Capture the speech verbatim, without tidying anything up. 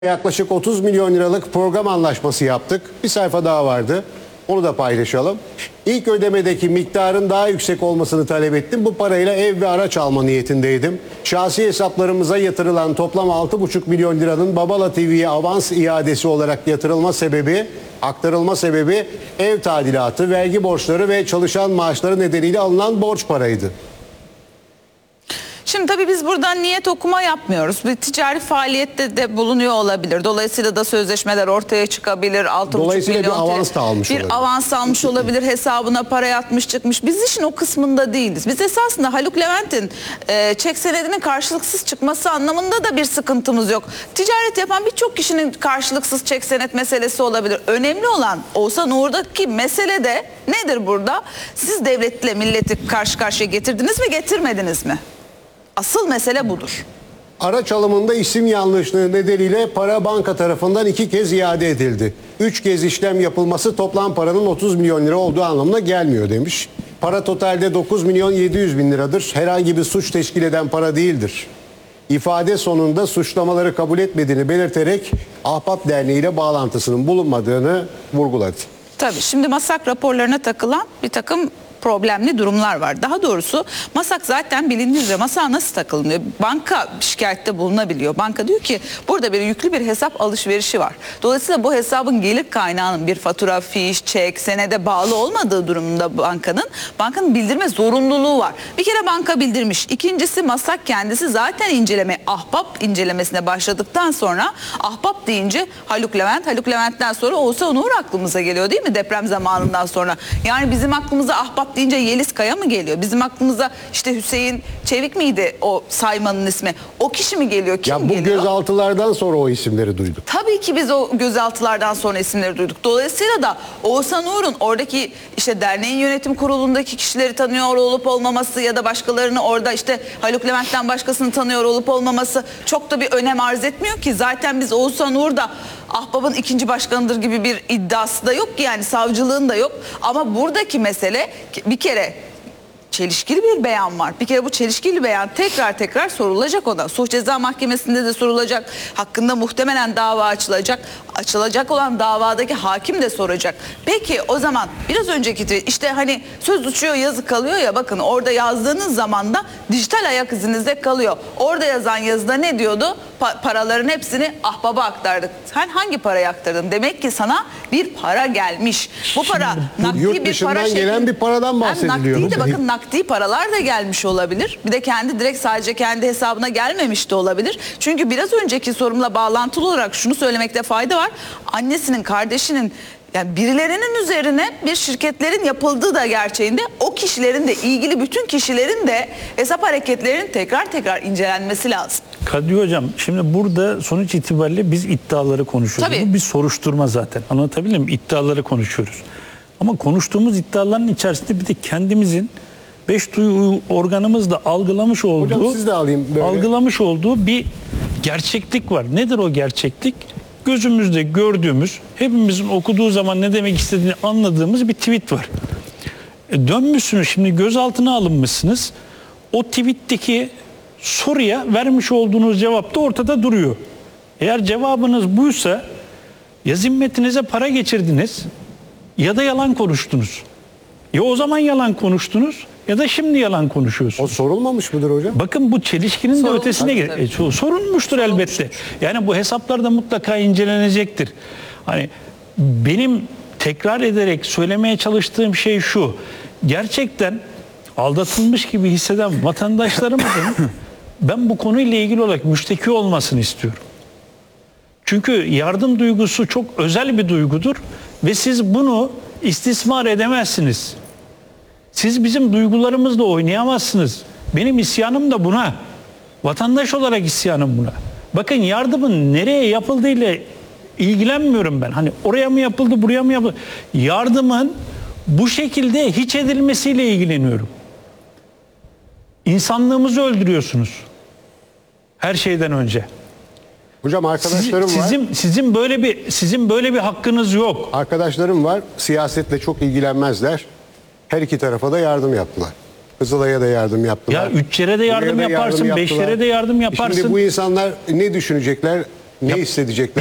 Yaklaşık otuz milyon liralık program anlaşması yaptık. Bir sayfa daha vardı. Onu da paylaşalım. İlk ödemedeki miktarın daha yüksek olmasını talep ettim. Bu parayla ev ve araç alma niyetindeydim. Şahsi hesaplarımıza yatırılan toplam altı buçuk milyon liranın Babala T V'ye avans iadesi olarak yatırılma sebebi, aktarılma sebebi ev tadilatı, vergi borçları ve çalışan maaşları nedeniyle alınan borç paraydı. Şimdi tabii biz buradan niyet okuma yapmıyoruz. Bir ticari faaliyette de bulunuyor olabilir. Dolayısıyla da sözleşmeler ortaya çıkabilir. altı buçuk Dolayısıyla milyon bir avans da almış bir olabilir. avans almış olabilir. Hesabına para yatmış çıkmış. Biz işin o kısmında değiliz. Biz esasında Haluk Levent'in e, çek senedinin karşılıksız çıkması anlamında da bir sıkıntımız yok. Ticaret yapan birçok kişinin karşılıksız çek senet meselesi olabilir. Önemli olan Oğuzhan Uğur'daki mesele de nedir burada? Siz devletle milleti karşı karşıya getirdiniz mi, getirmediniz mi? Asıl mesele budur. Araç alımında isim yanlışlığı nedeniyle para banka tarafından iki kez iade edildi. Üç kez işlem yapılması toplam paranın otuz milyon lira olduğu anlamına gelmiyor demiş. Para totalde dokuz milyon yedi yüz bin liradır. Herhangi bir suç teşkil eden para değildir. İfade sonunda suçlamaları kabul etmediğini belirterek Ahbap Derneği ile bağlantısının bulunmadığını vurguladı. Tabii şimdi MASAK raporlarına takılan bir takım problemli durumlar var. Daha doğrusu MASAK zaten bilindiği üzere MASAK'a nasıl takılınıyor? Banka şikayette bulunabiliyor. Banka diyor ki burada bir yüklü bir hesap alışverişi var. Dolayısıyla bu hesabın gelir kaynağının bir fatura, fiş, çek, senede bağlı olmadığı durumda bankanın bankanın bildirme zorunluluğu var. Bir kere banka bildirmiş. İkincisi MASAK kendisi zaten inceleme, Ahbap incelemesine başladıktan sonra Ahbap deyince Haluk Levent, Haluk Levent'ten sonra Oğuzhan Uğur aklımıza geliyor değil mi deprem zamanından sonra? Yani bizim aklımıza Ahbap deyince Yeliz Kaya mı geliyor? Bizim aklımıza işte Hüseyin Çevik miydi o saymanın ismi? O kişi mi geliyor? Kim ya bu geliyor? gözaltılardan sonra o isimleri duyduk. Tabii ki biz o gözaltılardan sonra isimleri duyduk. Dolayısıyla da Oğuzhan Uğur'un oradaki işte derneğin yönetim kurulundaki kişileri tanıyor olup olmaması ya da başkalarını orada işte Haluk Levent'ten başkasını tanıyor olup olmaması çok da bir önem arz etmiyor ki. Zaten biz Oğuzhan Uğur'da Ahbap'ın ikinci başkanıdır gibi bir iddiası da yok ki, yani savcılığın da yok. Ama buradaki mesele bir kere çelişkili bir beyan var. Bir kere bu çelişkili beyan tekrar tekrar sorulacak ona. Suç Ceza Mahkemesi'nde de sorulacak. Hakkında muhtemelen dava açılacak. Açılacak olan davadaki hakim de soracak. Peki o zaman biraz önceki işte hani söz uçuyor yazı kalıyor ya, bakın orada yazdığınız zaman da dijital ayak izinizde kalıyor. Orada yazan yazıda ne diyordu? Pa- paraların hepsini Ahbap'a aktardık. Sen hangi parayı aktardın? Demek ki sana bir para gelmiş. Bu para bu nakdi yurt bir dışından para gelen şeklinde- bir paradan Hem bahsediliyor. nakdi de bakın nakdi paralar da gelmiş olabilir. Bir de kendi direkt sadece kendi hesabına gelmemiş de olabilir. Çünkü biraz önceki sorumla bağlantılı olarak şunu söylemekte fayda var. Annesinin, kardeşinin, yani birilerinin üzerine bir şirketlerin yapıldığı da gerçeğinde, o kişilerin de ilgili bütün kişilerin de hesap hareketlerinin tekrar tekrar incelenmesi lazım. Kadri Hocam, şimdi burada sonuç itibariyle biz iddiaları konuşuyoruz. Tabii. Bu bir soruşturma zaten. Anlatabildim mi? İddiaları konuşuyoruz. Ama konuştuğumuz iddiaların içerisinde bir de kendimizin beş duyu organımızla algılamış olduğu, Hocam siz de alayım böyle. algılamış olduğu bir gerçeklik var. Nedir o gerçeklik? Gözümüzde gördüğümüz, hepimizin okuduğu zaman ne demek istediğini anladığımız bir tweet var. E, dönmüşsünüz şimdi, gözaltına alınmışsınız. O tweetteki soruya vermiş olduğunuz cevap da ortada duruyor. Eğer cevabınız buysa ya zimmetinize para geçirdiniz ya da yalan konuştunuz. Ya o zaman yalan konuştunuz ya da şimdi yalan konuşuyorsunuz. O sorulmamış mıdır hocam? Bakın bu çelişkinin de Sorulmuş, ötesine tabii, gel- tabii. e, so- sorulmuştur elbette. Yani bu hesaplar da mutlaka incelenecektir. Hani benim tekrar ederek söylemeye çalıştığım şey şu. Gerçekten aldatılmış gibi hisseden vatandaşlarımızın ben bu konuyla ilgili olarak müşteki olmasını istiyorum. Çünkü yardım duygusu çok özel bir duygudur ve siz bunu istismar edemezsiniz. Siz bizim duygularımızla oynayamazsınız. Benim isyanım da buna. Vatandaş olarak isyanım buna. Bakın, yardımın nereye yapıldığıyla ilgilenmiyorum ben. Hani oraya mı yapıldı, buraya mı yapıldı? Yardımın bu şekilde hiç edilmesiyle ilgileniyorum. İnsanlığımızı öldürüyorsunuz. Her şeyden önce. Hocam arkadaşlarım Sizin, var. sizin, sizin böyle bir sizin böyle bir hakkınız yok. Arkadaşlarım var. Siyasetle çok ilgilenmezler. Her iki tarafa da yardım yaptılar. Kızılay'a da yardım yaptılar. Ya üç yere de yardım Buraya da yaparsın, beş yaptılar. yere de yardım yaparsın. Şimdi bu insanlar ne düşünecekler? Ne hissedecekler?